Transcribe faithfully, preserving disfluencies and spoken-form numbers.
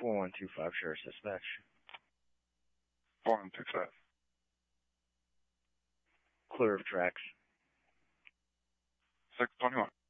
four one two five, Sheriff's Dispatch. four one two five. Clear of tracks. six twenty-one.